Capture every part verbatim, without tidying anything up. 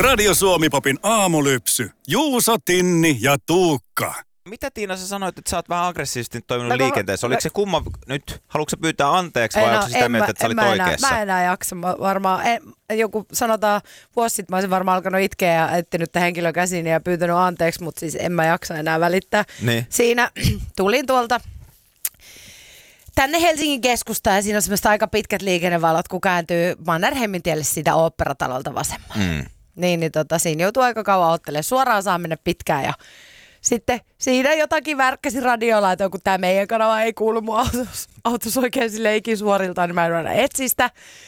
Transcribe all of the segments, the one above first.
Radio Suomi Popin aamulypsy. Juuso, Tinni ja Tuukka. Mitä Tiina sä sanoit, että sä oot vähän aggressiivisesti toiminut No, liikenteessä? Oliko se kumma nyt? Haluatko sä pyytää anteeksi vai Ei, onko se sitä mieltä, että sä olit mä oikeassa? Enää, mä enää jaksa mä varmaan. En, joku sanotaan vuosi sitten mä olisin varmaan alkanut itkeä ja etsinyt tämän henkilön käsiin ja pyytänyt anteeksi, mutta siis en mä jaksa enää välittää. Niin. Siinä tulin tuolta tänne Helsingin keskustaan ja siinä on semmoista aika pitkät liikennevalot, kun kääntyy Mannerheimin tielle siitä oopperatalolta vasemmalle. Mm. Niin, niin tota, siinä joutuu aika kauan ottelemaan. Suoraan saa mennä pitkään ja sitten siinä jotakin värkkäsi radiolla, että kun tämä meidän kanava ei kuulu mun autossa, autossa oikein silleen ikisuoriltaan, niin mä en aina etsistä.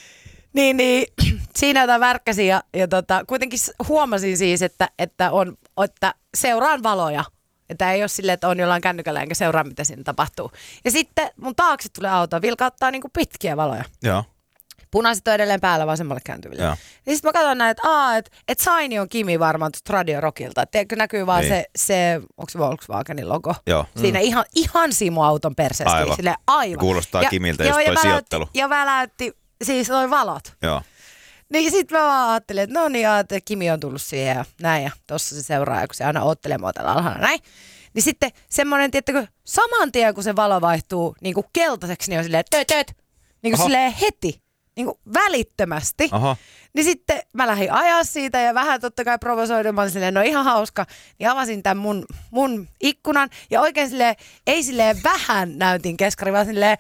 Niin, niin siinä jotain värkkäsi ja, ja tota, kuitenkin huomasin siis, että, että, on, että seuraan valoja. Että ei ole silleen, että on jollain kännykällä enkä seuraa, mitä siinä tapahtuu. Ja sitten mun taakse tulee auto, vilkauttaa niinku pitkiä valoja. Joo. Punaiset on edelleen päällä vasemmalle kääntyville. Joo. Niin sitten mä katson näin, että aah, että et Saini on Kimi varmaan tuosta Radio Rockilta. Että näkyy vaan niin. se, se, onko se Volkswagenin logo? Joo. Siinä mm. ihan, ihan Simo-auton perseesti. Aivan. Silleen, aivan. Kuulostaa ja, Kimiltä joo, just toi ja sijoittelu. Ja väläytti siis noi valot. Joo. Niin sit mä vaan ajattelin, että no niin, että Kimi on tullut siihen ja näin. Ja tossa se seuraaja, kun se aina oottelee mua tällä alhaalla näin. Niin sitten semmoinen, tiettäkö, saman tien kun se valo vaihtuu niin kuin keltaiseksi, niin on silleen tööt, tööt. Niin kuin silleen heti. Niin kuin välittömästi. Aha. Niin sitten mä lähdin ajaa siitä ja vähän totta kai provosoidun. Mä olin silleen, no ihan hauska. Niin avasin tämän mun, mun ikkunan ja oikein silleen, ei silleen vähän näytin keskari, vaan silleen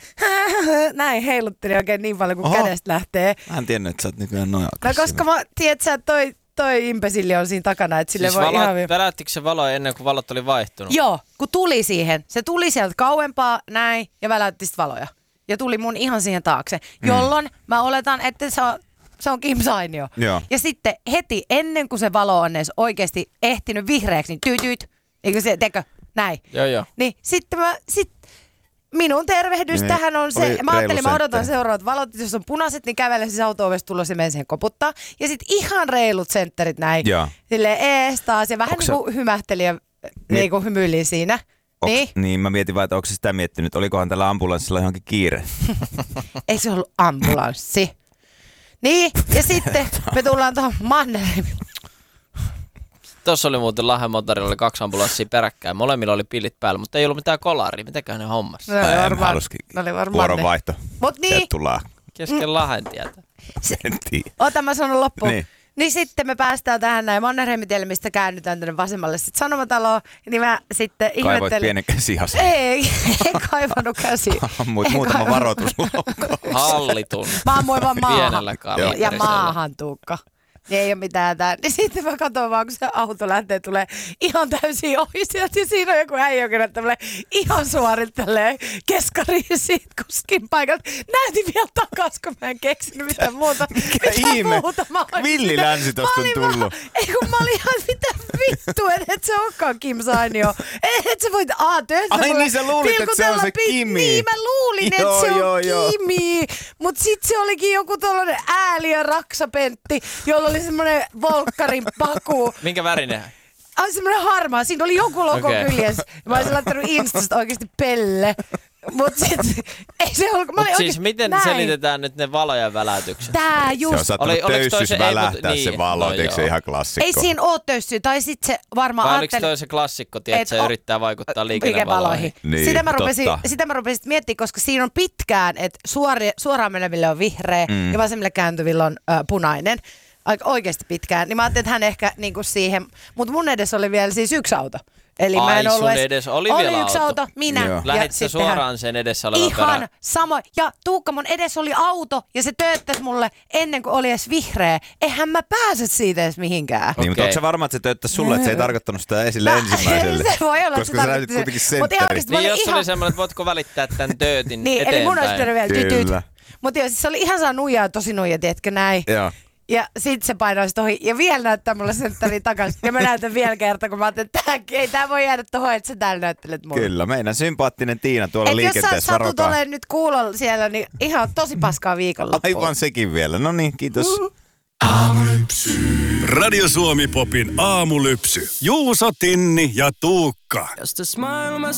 näin heiluttelin oikein niin paljon kuin Aha. kädestä lähtee. Mä en tiennyt, että sä oot nykyään noin No aggressiivinen. koska mä, tiedät sä, toi, toi impesilli on siinä takana, että sille Siis voi valot, ihan... väläyttikö se valo ennen kuin valot oli vaihtunut? Joo, kun tuli siihen. Se tuli sieltä kauempaa näin ja väläytti sit valoja. Ja tuli mun ihan siihen taakse, mm. jolloin mä oletan, että se on, se on Kim Sainio. Joo. Ja sitten heti ennen kuin se valo on edes oikeasti ehtinyt vihreäksi, niin tyyt, tyyt. Eikö se, tekö, näin. Joo, joo. Niin sitten mä, sit minun tervehdys Niin, tähän on oli se, mä reilu ajattelin, mä odotan sentteri. seuraavat valot, jos on punaiset, niin kävelen siis auto-ovesta tulla se menen siihen koputtaa. Ja sitten ihan reilut sentterit näin, Joo. silleen ees taas ja vähän Onko niin se- kuin hymähteli ja niin kuin hymyilin siinä. Onks, Niin. niin, mä mietin vaan, että onko se sitä miettinyt, olikohan tällä ambulanssilla johonkin kiire? Ei se ollut ambulanssi. Niin, ja sitten me tullaan tuohon Mannerheimiin. Tuossa oli muuten Lahden motorilla oli kaksi ambulanssia peräkkäin. Molemmilla oli pillit päällä, mutta ei ollut mitään kolaria. Mitäköhän ne hommas? Ne oli Mä en varmaan, haluski. ne oli varmaan Vuoronvaihto. ne. Mut niin, Tervetuloa. Kesken Lahden tietä. En tiedä. ota mä sanon loppuun. Niin. Niin sitten me päästään tähän näin Mannerheimitielle, mistä käännytään tänne vasemmalle sitten Sanomataloon. Niin mä sitten Kaivoit ihmettelin. pienen käsihasen. Ei, en kaivannut käsi. Ammuit En muutama kaivannut. varoituslaukaus. Hallitun. Mä ammuin vaan maahan. Pienellä Ja kaliberisellä. maahan, Tuukka. Niin ei ole mitään tää. Niin sitten mä katson vaan, kun se auto lähtee, tulee ihan täysin ohi sieltä. Ja siinä on joku äijä, joka näyttää ihan suorilta tälleen keskariin siitä kuskin paikalta. Näytin vielä takas, kun mä en keksinyt mitään muuta. Mikä mitään ihme? muuta. Mä olin Villi sitä- länsi tosta mä olin on tullut. vaan- Ei kun mä olin ihan mitä vittu, et, et se olekaan Kim Sainio. Et sä voit, aah, töistä Ai mulle niin, sä luulit, että se on se pilkutella pi- Kimi. Niin, mä luulin, että Joo, se on joo, joo. Kimi. Mut sit se olikin joku tollanen ääli ja raksapentti, jolla oli semmonen volkkarin paku. Minkä värinen? Ai semmonen harmaa, siinä oli joku logo Okei. kyljessä. Mä olisin laittanut Instasta oikeesti Pelle. Mut sit, ei se ollut, mä Mut olin siis oikeesti miten näin. selitetään nyt ne valojen välätykset? Tää Se on just. saattanut Oli- oliko toi töyssys se- ei, mut- välähtää niin, se valo, no eikö se joo. ihan klassikko? Ei siinä oo töyssyä, tai sit se varmaan Vai oliko ajattelin- toi se klassikko, tiedät, Et se o- yrittää vaikuttaa liikevaloihin. liikennevaloihin? Niin, sitä, mä rupesin, totta. sitä mä rupesin miettimään, koska siinä on pitkään, että suori, suoraan meneville on vihreä Mm. ja vasemmille kääntyville on ö, punainen. Aika oikeasti pitkään. Niin mä ajattelin, että hän ehkä niinku siihen, mutta mun edessä oli vielä siis yksi auto. Eli mä Ai, en ollut sun edes, edessä oli oli vielä yksi auto. auto, minä. Joo. Ja Lähit sä sitten hän- suoraan sen edessä olevan Ihan perään? sama. Ja Tuukka, mun edessä oli auto ja se tööttäisi mulle ennen kuin oli edes vihreä. Eihän mä pääse siitä edes mihinkään. Niin, mutta Okei. onko sä varma, että se tööttäisi sulle, että se ei tarkoittanut sitä esille Mä- ensimmäiselle? se voi olla, Koska että sä se näytit tarkoitti kuitenkin sen. Mut ihan sentteristä. oikeesti mä Niin olin jos ihan- oli semmoinen, että voitko välittää tämän töötin Niin, eteenpäin. eli mun olisi pitänyt vielä tytyt. Kyllä. Mutta joo, siis se oli ihan saa nuijaa, tosi nuija, tiedätkö näin. Joo. Ja sit se painoi sit ohi ja vielä näyttää mulle senttariin takaisin. Ja mä näytän vielä kerta, kun mä ajattelin, että tää, ei tää voi jäädä tohon, että sä täällä näyttelet mulle. Kyllä, meidän sympaattinen Tiina tuolla Et jos sä liikenteessä, satut varokaa. olemaan nyt kuulolla siellä, niin ihan tosi paskaa viikonloppuun. Aivan sekin vielä. No niin, kiitos. Radio Suomi Popin aamulypsy. Juuso, Tinni ja Tuukka. Jos tässä maailmassa